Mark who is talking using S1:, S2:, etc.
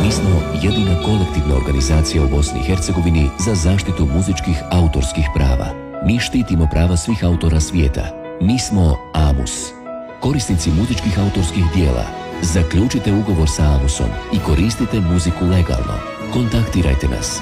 S1: Mi smo jedina kolektivna organizacija u Bosni i Hercegovini za zaštitu muzičkih autorskih prava. Mi štitimo prava svih autora svijeta. Mi smo AMUS. Korisnici muzičkih autorskih dijela, zaključite ugovor sa AMUSom i koristite muziku legalno. Kontaktirajte nas